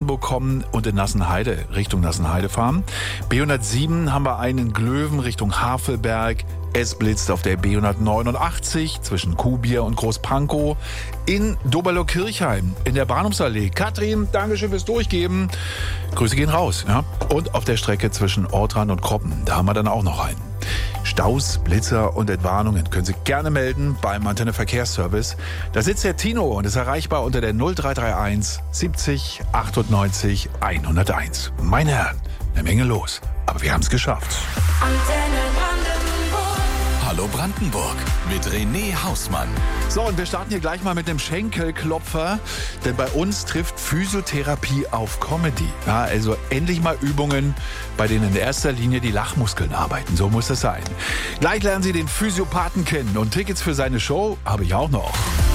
Brandenburg kommen und in Nassenheide, Richtung Nassenheide fahren. B107 haben wir einen in Glöwen Richtung Havelberg. Es blitzt auf der B189 zwischen Kuhbier und Großpankow. In Doberlo-Kirchheim in der Bahnhofsallee. Katrin, Dankeschön fürs Durchgeben. Grüße gehen raus. Ja? Und auf der Strecke zwischen Ortrand und Kroppen, da haben wir dann auch noch einen. Staus, Blitzer und Entwarnungen können Sie gerne melden beim Antenne Verkehrsservice. Da sitzt der Tino und ist erreichbar unter der 0331 70 98 101. Meine Herren, eine Menge los, aber wir haben es geschafft. Antenne Brandenburg. Hallo Brandenburg mit René Hausmann. So, und wir starten hier gleich mal mit einem Schenkelklopfer, denn bei uns trifft Physiotherapie auf Comedy. Ja, also endlich mal Übungen, bei denen in erster Linie die Lachmuskeln arbeiten. So muss es sein. Gleich lernen Sie den Physiopathen kennen und Tickets für seine Show habe ich auch noch.